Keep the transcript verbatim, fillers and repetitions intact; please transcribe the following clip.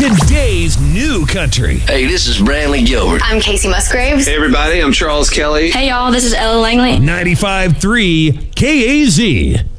Today's new country. Hey, this is Brantley Gilbert. I'm Casey Musgraves. Hey, everybody, I'm Charles Kelly. Hey, y'all, this is Ella Langley. ninety-five point three K A Z.